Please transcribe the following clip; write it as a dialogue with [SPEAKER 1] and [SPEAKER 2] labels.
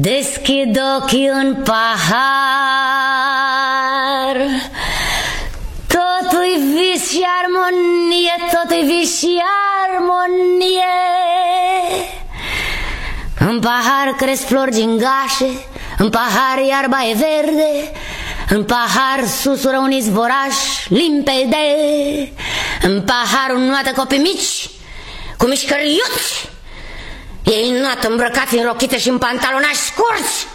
[SPEAKER 1] Deschid ochii în pahar, totul-i vis și armonie, totul-i vis și armonie. În pahar cresc flori gingașe, în pahar iarba e verde, în pahar susură un izvoraș limpede, în pahar înnoată copii mici cu mișcări iuți. Ei înnoată îmbrăcați în rochite și în pantalonași scurți.